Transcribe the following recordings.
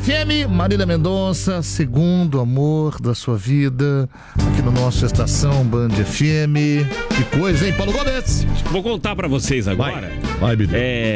FM, Marília Mendonça, segundo amor da sua vida, aqui no nosso Estação Band FM. Que coisa, hein, Paulo Gomes? Vou contar pra vocês agora. Vai, Billy.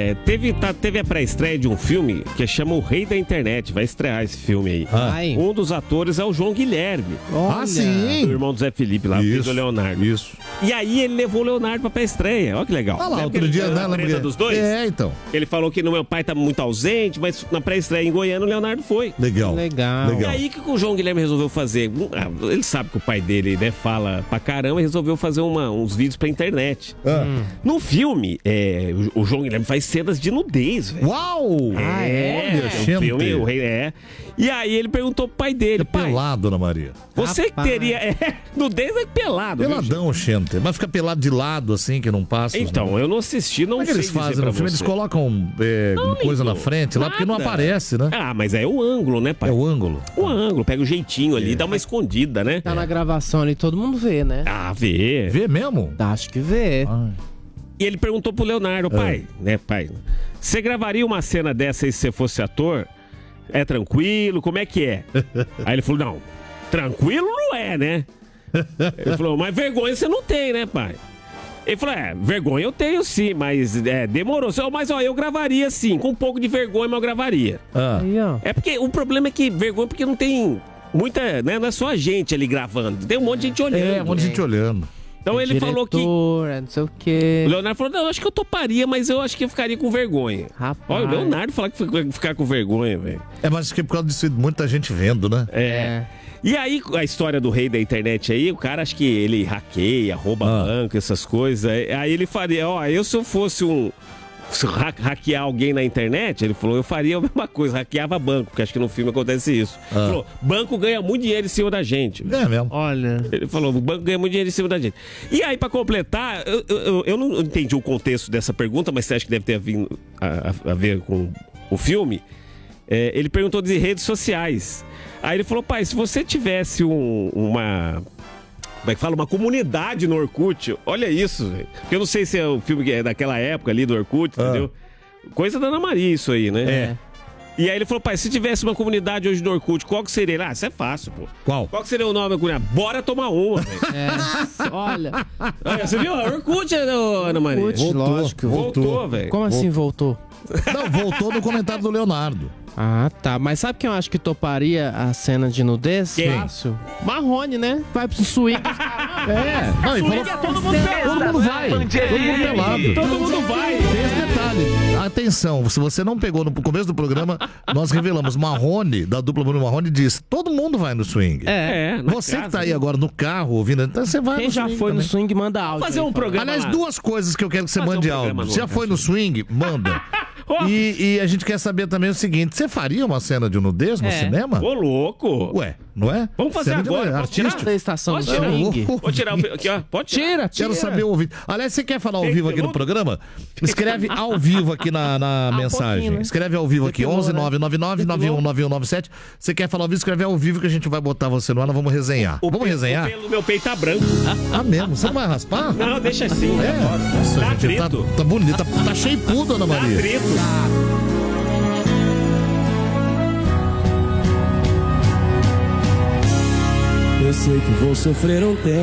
Teve a pré-estreia de um filme que chama O Rei da Internet. Vai estrear esse filme aí. Um dos atores é o João Guilherme. Ah, sim. O irmão do Zé Felipe lá, filho do Leonardo. Isso. E aí ele levou o Leonardo pra pré-estreia. Olha que legal. Ah lá, outro dia, né? Na dos dois? Então. Ele falou que meu pai tá muito ausente, mas na pré-estreia em Goiânia o Leonardo foi. Legal. E aí o que o João Guilherme resolveu fazer? Ele sabe que o pai dele, né, fala pra caramba, e resolveu fazer uns vídeos pra internet. No filme, o João Guilherme faz cenas de nudez, velho. Uau! Olha, o filme, o rei E aí ele perguntou pro pai dele, pai, pelado, Ana Maria. Você que teria... nudez é pelado. Peladão, Xente. Mas fica pelado de lado, assim, que não passa. Então, eu não assisti, não sei. Como é que eles fazem no filme? Eles colocam coisa na frente lá, porque não aparece, né? Ah, mas é o ângulo, né, pai? É o ângulo. O ângulo, pega o jeitinho ali, dá uma escondida, né? Tá na gravação ali, todo mundo vê, né? Ah, vê. Vê mesmo? Acho que vê. E ele perguntou pro Leonardo, pai, você gravaria uma cena dessa aí se você fosse ator? É tranquilo? Como é que é? Aí ele falou, não, tranquilo não é, né? Ele falou, mas vergonha você não tem, né, pai? Ele falou, vergonha eu tenho sim, mas demorou. Mas eu gravaria sim, com um pouco de vergonha, mas eu gravaria. Aí, ó. É porque o problema é que vergonha porque não tem muita, né, não é só a gente ali gravando, tem um monte de gente olhando. Um monte de gente olhando. Então ele falou que... não sei o quê. O Leonardo falou, não, eu acho que eu toparia, mas eu acho que eu ficaria com vergonha. Rapaz. Olha, o Leonardo falou que vai ficar com vergonha, velho. Mas acho que por causa disso, muita gente vendo, né? E aí, a história do rei da internet aí, o cara acho que ele hackeia, rouba banco, essas coisas. Aí ele faria, se eu fosse se hackear alguém na internet, ele falou, eu faria a mesma coisa, hackeava banco, porque acho que no filme acontece isso. Ele falou, banco ganha muito dinheiro em cima da gente. É mesmo. Olha. Ele falou, o banco ganha muito dinheiro em cima da gente. E aí, pra completar, eu não entendi o contexto dessa pergunta, mas você acha que deve ter a ver com o filme? Ele perguntou de redes sociais. Aí ele falou, pai, se você tivesse uma comunidade no Orkut, olha isso, velho. Porque eu não sei se é o filme que é daquela época ali do Orkut, entendeu? Coisa da Ana Maria isso aí, né? E aí ele falou, pai, se tivesse uma comunidade hoje no Orkut, qual que seria? Isso é fácil, pô. Qual? Qual que seria o nome da comunidade? Bora tomar uma, velho. Olha. Você viu? Orkut, Ana Maria? Orkut, lógico. Voltou, velho. Como assim voltou? Não, voltou no comentário do Leonardo. Ah, tá. Mas sabe quem eu acho que toparia a cena de nudez? Quem? Fácil. Marrone, né? Vai pro swing. Não, e falou, todo mundo vai. Todo mundo pelado. Todo mundo vai. Tem esse detalhe. Atenção, se você não pegou no começo do programa, nós revelamos. Marrone, da dupla Bruno Marrone, disse: todo mundo vai no swing. Você que tá aí agora no carro ouvindo, então você vai Quem no já swing foi também. no swing, manda áudio. Fazer um programa. Aliás, lá. duas coisas que eu quero que você mande áudio. Já foi no swing? Manda. E a gente quer saber também o seguinte: você faria uma cena de nudez no cinema? Ô, louco. Ué, não é? Vamos fazer Cena de agora. nudez, artístico. Da estação do Pode tirar. swing. Vou tirar aqui, ó. Pode tirar. Quero saber o ouvido. Aliás, você quer falar ao vivo aqui no programa? Escreve ao vivo aqui na mensagem. né? Escreve ao vivo aqui, 11-999-919197. Você quer falar ao vivo? Escreve ao vivo que a gente vai botar você no ar, nós vamos resenhar. Vamos resenhar? O meu peito tá branco. Ah, mesmo? Você não vai raspar? Não, deixa assim. Nossa, Tá gente, trito. tá bonito, tá cheio de pudo, Ana Tá Maria. trito. Eu sei que vou sofrer um tempo.